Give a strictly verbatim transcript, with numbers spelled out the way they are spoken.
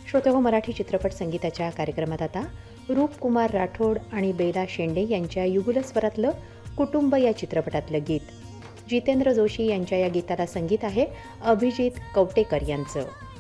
श्रोते हो, मराठी चित्रपट संगीताच्या कार्यक्रमात आता रूपकुमार राठोड आणि बेला शेंडे यांच्या युगुलस्वरातलं कुटुंब या चित्रपटातलं गीत. जितेंद्र जोशी यांच्या या गीताला संगीत आहे अभिजित कवटेकर यांचं.